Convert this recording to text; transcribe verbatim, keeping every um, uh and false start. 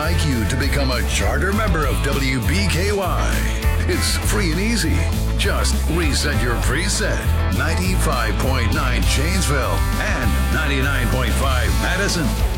like you to become a charter member of W B K Y. It's free and easy. Just reset your preset. ninety-five point nine Janesville and ninety-nine point five Madison.